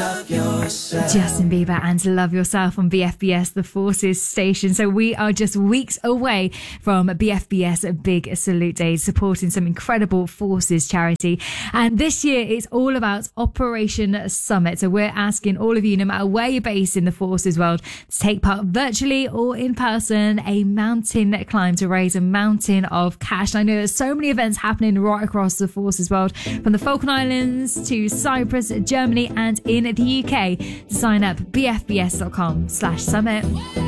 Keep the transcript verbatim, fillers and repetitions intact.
love yourself. Justin Bieber and Love Yourself on B F B S, the Forces station. So we are just weeks away from B F B S Big Salute Days, supporting some incredible Forces charity. And this year it's all about Operation Summit. So we're asking all of you, no matter where you're based in the Forces world, to take part virtually or in person, a mountain climb to raise a mountain of cash. And I know there's so many events happening right across the Forces world, from the Falkland Islands to Cyprus, Germany and in the U K. To sign up, b f b s dot com slash summit.